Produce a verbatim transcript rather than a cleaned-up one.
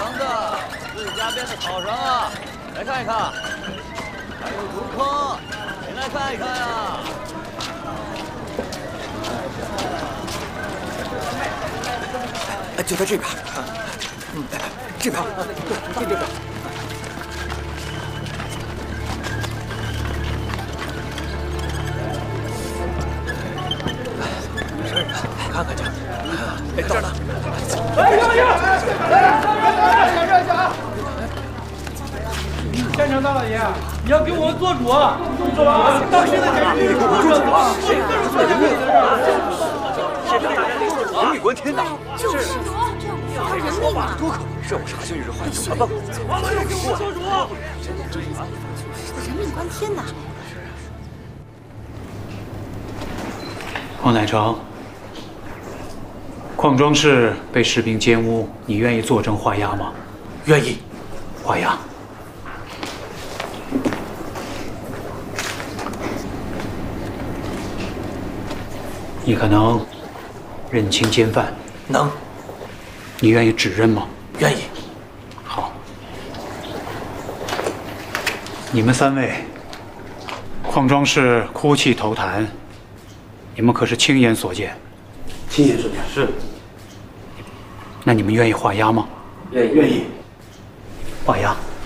房子，自家编的草绳啊，来看一看。还有竹筐，您来看一看呀。 哎，就在这边。嗯，这边，这边。没事，看看去。哎，到了。 哎，停停！哎，热一下啊！县城大老爷，你要给我们做主啊！做主啊！当心的前去，不做主啊！谁跟你说讲理的事？ 是的，人命关天的。 就是，这样不要人命啊！ 多可能！这不是今日话怎么办？ 王老爷给我做主！ 人命关天呐！ 黄乃成，矿庄市被士兵奸污，你愿意作证画押吗？ 愿意。 画押。你可能认清奸犯？ 能。 你愿意指认吗？ 愿意。 好。你们三位，矿庄市哭泣投弹，你们可是亲眼所见？ 亲眼所见。是。 那你们愿意画押吗？ 愿意。愿意。 画押。